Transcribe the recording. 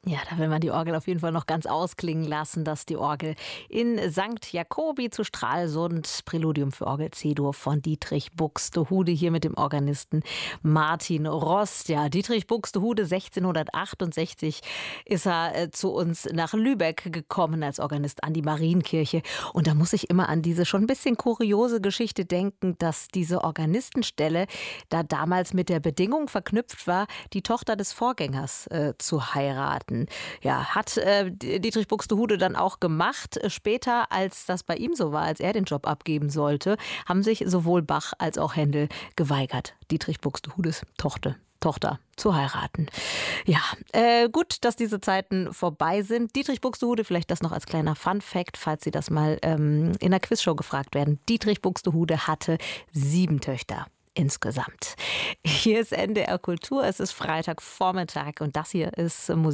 Ja, da will man die Orgel auf jeden Fall noch ganz ausklingen lassen, dass die Orgel in St. Jakobi zu Stralsund, Präludium für Orgel C-Dur von Dietrich Buxtehude, hier mit dem Organisten Martin Rost. Ja, Dietrich Buxtehude, 1668 ist er zu uns nach Lübeck gekommen als Organist an die Marienkirche. Und da muss ich immer an diese schon ein bisschen kuriose Geschichte denken, dass diese Organistenstelle da damals mit der Bedingung verknüpft war, die Tochter des Vorgängers zu heiraten. Ja, hat Dietrich Buxtehude dann auch gemacht. Später, als das bei ihm so war, als er den Job abgeben sollte, haben sich sowohl Bach als auch Händel geweigert, Dietrich Buxtehudes Tochter zu heiraten. Ja, gut, dass diese Zeiten vorbei sind. Dietrich Buxtehude, vielleicht das noch als kleiner Fun-Fact, falls Sie das mal in einer Quizshow gefragt werden. Dietrich Buxtehude hatte 7 Töchter insgesamt. Hier ist NDR Kultur, es ist Freitagvormittag und das hier ist Musik